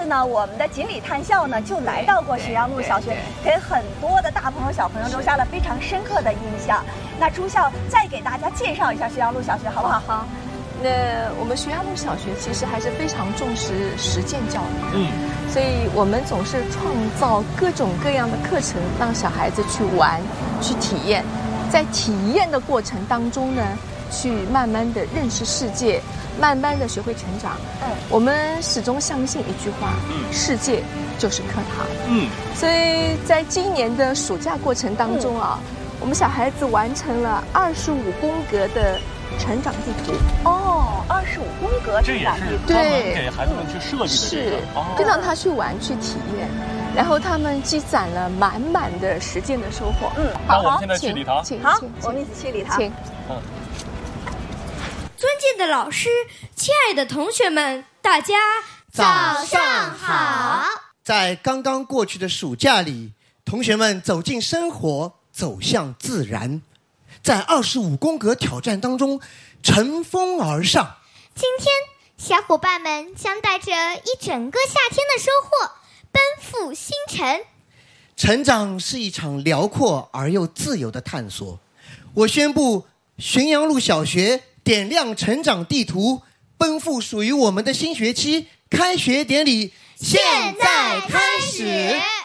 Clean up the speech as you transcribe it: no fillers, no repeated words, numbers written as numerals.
呢，我们的锦鲤探校呢就来到过浔阳路小学，给很多的大朋友小朋友留下了非常深刻的印象。那朱校再给大家介绍一下浔阳路小学好不好？ 好。那我们浔阳路小学其实还是非常重视实践教育的，所以我们总是创造各种各样的课程，让小孩子去玩、去体验，在体验的过程当中呢，去慢慢的认识世界，慢慢的学会成长。我们始终相信一句话，世界就是课堂。所以在今年的暑假过程当中啊，我们小孩子完成了25宫格的成长地图。 25宫格成长地图， 这也是专门给孩子们去设计的这个， 就让他去玩去体验，然后他们积攒了满满的实践的收获。 那我们现在去礼堂， 好，我们一起去礼堂。 请。 尊敬的老师，亲爱的同学们，大家早上好。在刚刚过去的暑假里，同学们走进生活，走向自然，在25宫格挑战当中乘风而上。 今天小伙伴们将带着一整个夏天的收获奔赴星辰。 成长是一场辽阔而又自由的探索。我宣布浔阳路小学点亮成长地图，奔赴属于我们的新学期。开学典礼现在开始。